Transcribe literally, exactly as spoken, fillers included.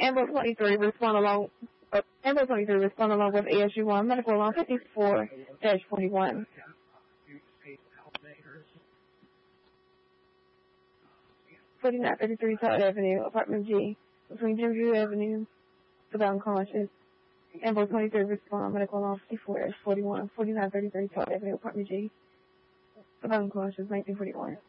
Amber twenty-three, respond along, uh, Amber twenty-three, respond along with A S U one, medical along fifty-four dash forty-one. forty-nine thirty-three Todd Avenue, apartment G, between Jimview Avenue, about unconscious. Amber twenty-three, respond, medical along fifty-four dash forty-one, forty-nine thirty-three Todd Avenue, apartment G, about unconscious, nineteen forty-one.